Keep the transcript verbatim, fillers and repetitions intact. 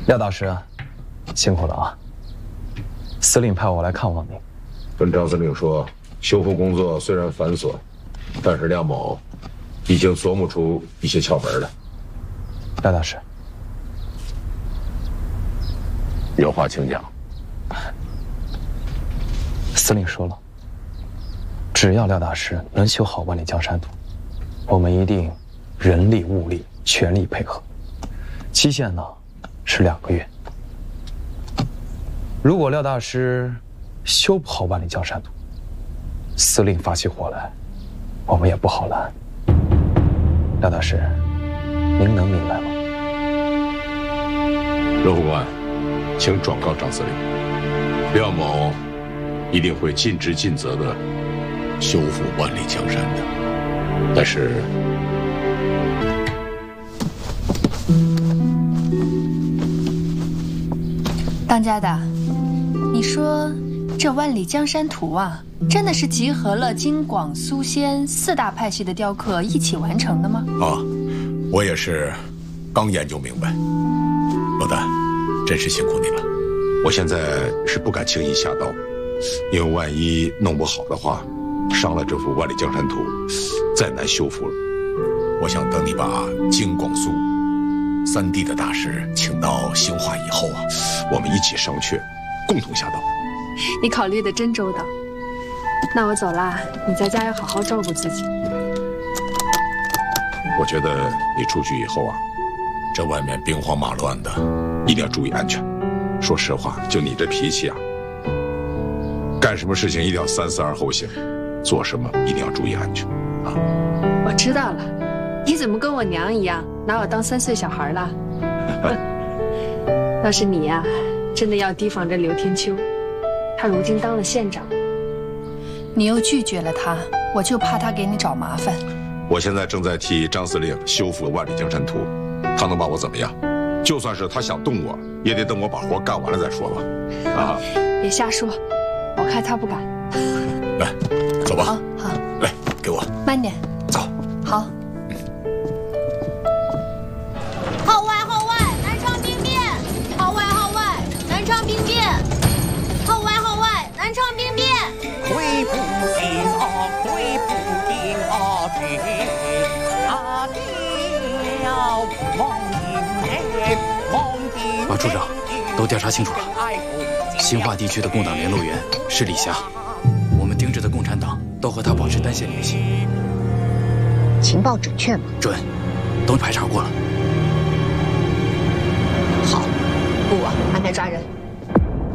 廖大师，辛苦了啊！司令派我来看望您， 跟张司令说，修复工作虽然繁琐，但是廖某已经琢磨出一些窍门了。 廖大师， 有话请讲。 司令说了，只要廖大师能修好万里江山图，我们一定人力物力全力配合。期限呢是两个月。如果廖大师修不好万里江山图，司令发起火来，我们也不好拦。廖大师，您能明白吗？ 罗副官，请转告张司令，廖某一定会尽职尽责地修复万里江山的。但是， 当家的，你说这万里江山图啊，真的是集合了京广苏仙四大派系的雕刻一起完成的吗？ 啊，我也是刚研究明白。罗丹，真是辛苦你了。 我现在是不敢轻易下刀，因为万一弄不好的话，伤了这幅万里江山图，再难修复了。 我想等你把京广苏三地的大师请到兴化以后啊， 我们一起商榷，共同下刀。 你考虑的真周到。那我走啦，你在家要好好照顾自己。 我觉得你出去以后啊， 这外面兵荒马乱的， 一定要注意安全。说实话，就你这脾气啊，干什么事情一定要三思而后行，做什么一定要注意安全啊。 我知道了，你怎么跟我娘一样，拿我当三岁小孩了？要是你呀、啊，真的要提防着刘天秋，他如今当了县长，你又拒绝了他，我就怕他给你找麻烦。 我现在正在替张司令修复万里江山图，他能把我怎么样？就算是他想动我，也得等我把活干完了再说吧。啊！ 别瞎说，我看他不敢。 来，走吧。 好，好， 来，给我。 慢点。 走。 好。 号外号外，南昌兵变！号外号外，南昌兵变！号外号外，南昌兵变！ 退不进啊，退不进啊，退啊了，王英王英。 马处长，都调查清楚了，兴化地区的共党联络员是李霞，我们盯着的共产党都和他保持单线联系。 情报准确吗？ 准，都排查过了。 好，部啊，安排抓人。